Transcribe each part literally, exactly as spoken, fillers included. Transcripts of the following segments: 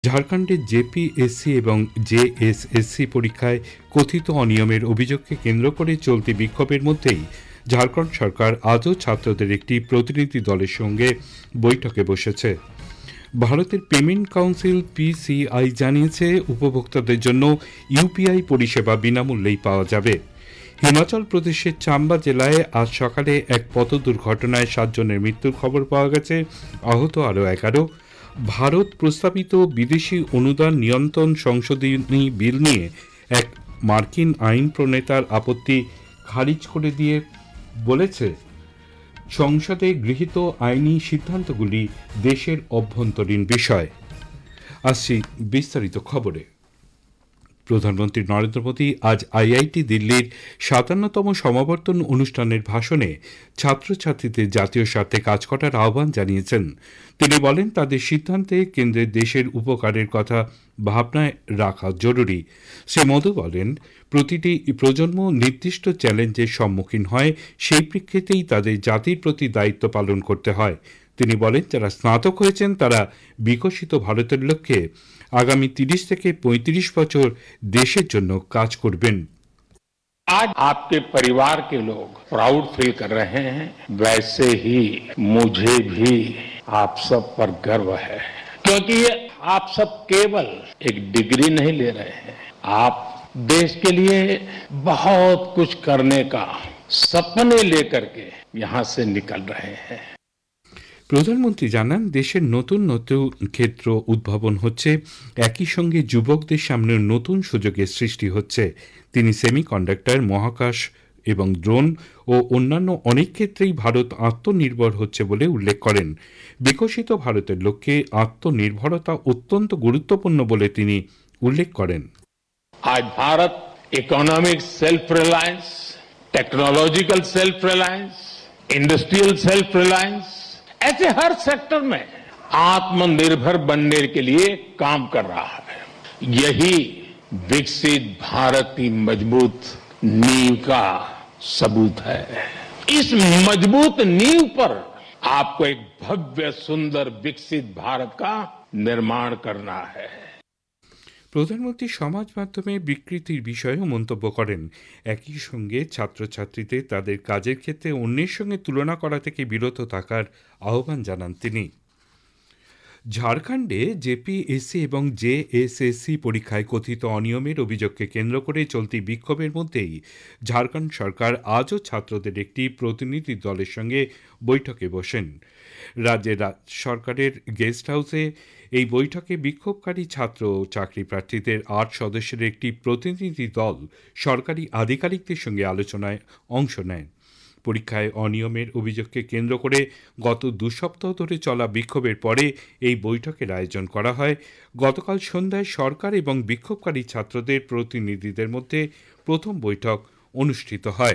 ঝাড়খণ্ডে জেপিএসসি এবং জেএসএসসি পরীক্ষায় কথিত অনিয়মের অভিযোগকে কেন্দ্র করে চলতি বিক্ষোভের মধ্যেই ঝাড়খণ্ড সরকার আজও ছাত্রদের একটি প্রতিনিধি দলের সঙ্গে বৈঠকে বসেছে। ভারতের পেমেন্ট কাউন্সিল পিসিআই জানিয়েছে উপভোক্তাদের জন্য ইউপিআই পরিষেবা বিনামূল্যেই পাওয়া যাবে। হিমাচল প্রদেশের চাম্বা জেলায় আজ সকালে এক পথ দুর্ঘটনায় সাতজনের মৃত্যুর খবর পাওয়া গেছে, আহত আরও এগারো। ভারত প্রস্তাবিত বিদেশি অনুদান নিয়ন্ত্রণ সংশোধনী বিল নিয়ে এক মার্কিন আইন প্রণেতার আপত্তি খারিজ করে দিয়ে বলেছে, সংসদে গৃহীত আইনি সিদ্ধান্তগুলি দেশের অভ্যন্তরীণ বিষয়। আসছি বিস্তারিত খবরে। প্রধানমন্ত্রী নরেন্দ্র মোদী আজ আইআইটি দিল্লির সাতান্নতম সমাবর্তন অনুষ্ঠানের ভাষণে ছাত্রছাত্রীদের জাতীয় স্বার্থে কাজ করার আহ্বান জানিয়েছেন। তিনি বলেন, তাদের সিদ্ধান্তে কেন্দ্রের দেশের উপকারের কথা ভাবনায় রাখা জরুরি। শ্রী মোদী বলেন, প্রতিটি প্রজন্ম নির্দিষ্ট চ্যালেঞ্জের সম্মুখীন হয়, সেই প্রেক্ষিতেই তাদের জাতির প্রতি দায়িত্ব পালন করতে হয়। তিনি বলেন, যারা স্নাতক হয়েছেন তারা বিকশিত ভারতের লক্ষ্যে आगामी तीस থেকে पैंतीस বছর देशेर जन्य काज करबेन। आज आपके परिवार के लोग प्राउड फील कर रहे हैं, वैसे ही मुझे भी आप सब पर गर्व है, क्योंकि ये आप सब केवल एक डिग्री नहीं ले रहे हैं, आप देश के लिए बहुत कुछ करने का सपने लेकर के यहाँ से निकल रहे हैं। প্রধানমন্ত্রী জানান, দেশের নতুন নতুন ক্ষেত্র উদ্ভাবন হচ্ছে, একই সঙ্গে যুবকদের সামনে নতুন সুযোগের সৃষ্টি হচ্ছে। তিনি সেমিকন্ডাক্টর, মহাকাশ এবং ড্রোন ও অন্যান্য অনেক ক্ষেত্রেই ভারত আত্মনির্ভর হচ্ছে বলে উল্লেখ করেন। বিকশিত ভারতের লক্ষ্যে আত্মনির্ভরতা অত্যন্ত গুরুত্বপূর্ণ বলে তিনি উল্লেখ করেন। আজ Bharat economic self reliance, টেকনোলॉजिकल self reliance, industrial self reliance, ऐसे हर सेक्टर में आत्मनिर्भर बनने के लिए काम कर रहा है। यही विकसित भारत की मजबूत नींव का सबूत है। इस मजबूत नींव पर आपको एक भव्य सुंदर विकसित भारत का निर्माण करना है। প্রধানমন্ত্রী সমাজ মাধ্যমে বিকৃতির বিষয়েও মন্তব্য করেন। একই সঙ্গে ছাত্রছাত্রীদের তাদের কাজের ক্ষেত্রে অন্যের সঙ্গে তুলনা করা থেকে বিরত থাকার আহ্বান জানান তিনি। ঝাড়খণ্ডে জেপিএসসি এবং জেএসএসসি পরীক্ষায় কথিত অনিয়মের অভিযোগকে কেন্দ্র করে চলতি বিক্ষোভের মধ্যেই ঝাড়খণ্ড সরকার আজও ছাত্রদের একটি প্রতিনিধি দলের সঙ্গে বৈঠকে বসেন। রাজ্যের সরকারের গেস্ট হাউসে এই বৈঠকে বিক্ষোভকারী ছাত্র ও চাকরি প্রার্থীদের আট সদস্যের একটি প্রতিনিধি দল সরকারি আধিকারিকদের সঙ্গে আলোচনায় অংশ নেয়। পরীক্ষায় অনিয়মের অভিযোগকে কেন্দ্র করে গত দু সপ্তাহ ধরে চলা বিক্ষোভের পরে এই বৈঠকের আয়োজন করা হয়। গতকাল সন্ধ্যায় সরকার এবং বিক্ষোভকারী ছাত্রদের প্রতিনিধিদের মধ্যে প্রথম বৈঠক অনুষ্ঠিত হয়।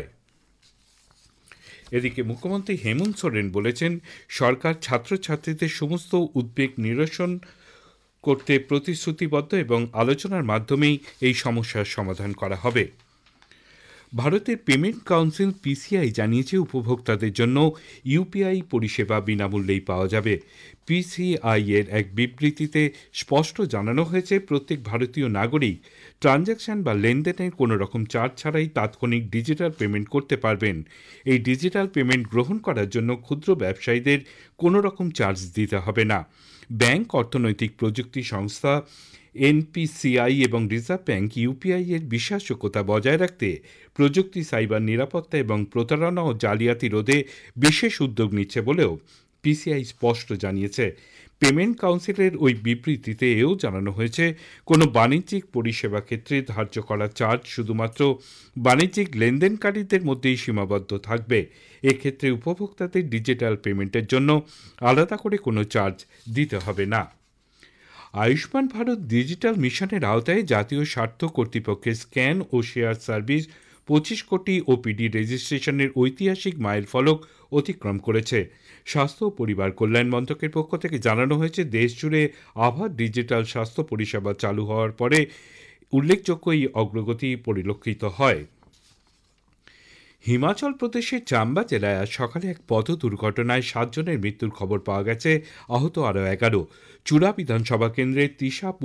এদিকে মুখ্যমন্ত্রী হেমন্ত সোরেন বলেছেন, সরকার ছাত্রছাত্রীদের সমস্ত উদ্বেগ নিরসন করতে প্রতিশ্রুতিবদ্ধ এবং আলোচনার মাধ্যমেই এই সমস্যার সমাধান করা হবে। ভারতের পেমেন্ট কাউন্সিল পিসিআই জানিয়েছে, উপভোক্তাদের জন্য ইউপিআই পরিষেবা বিনামূল্যেই পাওয়া যাবে। পিসিআই এর এক বিবৃতিতে স্পষ্ট জানানো হয়েছে, প্রত্যেক ভারতীয় নাগরিক ট্রানজ্যাকশন বা লেনদেনের কোনো রকম চার্জ ছাড়াই তাৎক্ষণিক ডিজিটাল পেমেন্ট করতে পারবেন। এই ডিজিটাল পেমেন্ট গ্রহণ করার জন্য ক্ষুদ্র ব্যবসায়ীদের কোনো রকম চার্জ দিতে হবে না। ব্যাংক, অর্থনৈতিক প্রযুক্তি সংস্থা, এনপিসিআই এবং রিজার্ভ ব্যাংক ইউপিআই এর বিশ্বাসযোগ্যতা বজায় রাখতে প্রযুক্তি, সাইবার নিরাপত্তা এবং প্রতারণা ও জালিয়াতি রোধে বিশেষ উদ্যোগ নিচ্ছে বলেও পিসিআই স্পষ্ট জানিয়েছে। পেমেন্ট কাউন্সিলের ওই বিবৃতিতে এও জানানো হয়েছে, কোনো বাণিজ্যিক পরিষেবা ক্ষেত্রে ধার্য করা চার্জ শুধুমাত্র বাণিজ্যিক লেনদেনকারীদের মধ্যেই সীমাবদ্ধ থাকবে। এক্ষেত্রে উপভোক্তাদের ডিজিটাল পেমেন্টের জন্য আলাদা করে কোনো চার্জ দিতে হবে না। আয়ুষ্মান ভারত ডিজিটাল মিশনের আওতায় জাতীয় স্বার্থ কর্তৃপক্ষের স্ক্যান ও শেয়ার সার্ভিস পঁচিশ কোটি ওপিডি রেজিস্ট্রেশনের ঐতিহাসিক মাইলফলক অতিক্রম করেছে। স্বাস্থ্য ও পরিবার কল্যাণ মন্ত্রকের পক্ষ থেকে জানানো হয়েছে, দেশজুড়ে আভা ডিজিটাল স্বাস্থ্য পরিষেবা চালু হওয়ার পরে উল্লেখযোগ্য এই অগ্রগতি পরিলক্ষিত হয়। হিমাচল প্রদেশের চাম্বা জেলায় আজ সকালে এক পথ দুর্ঘটনায় সাতজনের মৃত্যুর খবর পাওয়া গেছে, আহত আরও এগারো। চূড়া বিধানসভা কেন্দ্রের তিশা